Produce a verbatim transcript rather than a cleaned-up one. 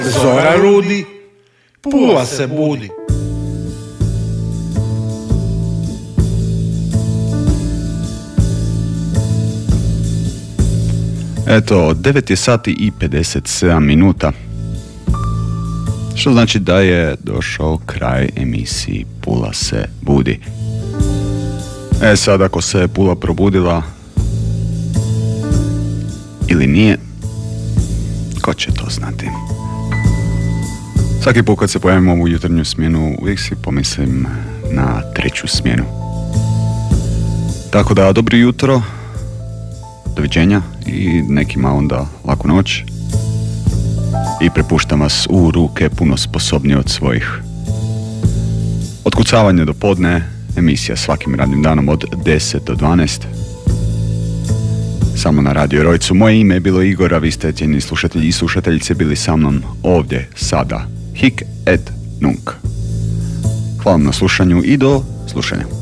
Zora rudi, Pula se budi. Eto, devet je sati i pedeset sedam minuta. Što znači da je došao kraj emisiji Pula se budi. E sad, ako se Pula probudila ili nije, ko će to znati? Svaki put kad se pojavimo u jutarnju smjenu, uvijek si pomislim na treću smjenu. Tako da, dobro jutro, doviđenja i nekima onda laku noć. I prepuštam vas u ruke puno sposobnije od svojih. Otkucavanje do podne, emisija svakim radnim danom od deset do dvanaest. Samo na Radio Rojcu. Moje ime je bilo Igor, a vi ste cijenjeni slušatelji i slušateljice bili sa mnom ovdje, sada. Hic et nunc. Hvala vam na slušanju i do slušanja.